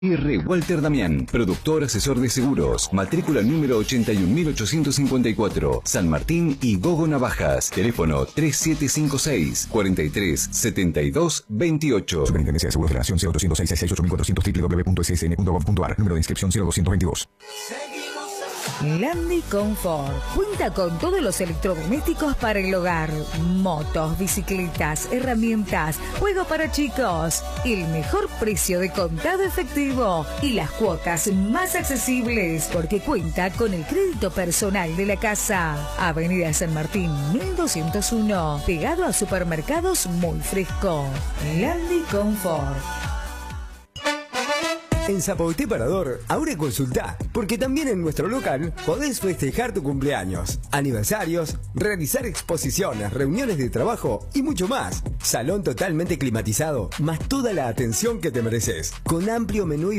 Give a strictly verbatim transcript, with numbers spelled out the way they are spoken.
R. Walter Damián, productor asesor de seguros, matrícula número ochenta y un mil ochocientos cincuenta y cuatro, San Martín y Gogo Navajas, teléfono tres siete cinco seis, cuatro tres siete dos dos ocho. Superintendencia de Seguros de la Nación cero doscientos seis seis seis ocho mil cuatrocientos doble u doble u doble u punto s s n punto gov punto a r, número de inscripción cero doscientos veintidós. Landi Confort cuenta con todos los electrodomésticos para el hogar, motos, bicicletas, herramientas, juegos para chicos, el mejor precio de contado efectivo y las cuotas más accesibles porque cuenta con el crédito personal de la casa. Avenida San Martín mil doscientos uno, pegado a supermercados Muy Fresco. Landi Confort. En Zapote Parador, ahora consultá, porque también en nuestro local podés festejar tu cumpleaños, aniversarios, realizar exposiciones, reuniones de trabajo y mucho más. Salón totalmente climatizado, más toda la atención que te mereces, con amplio menú y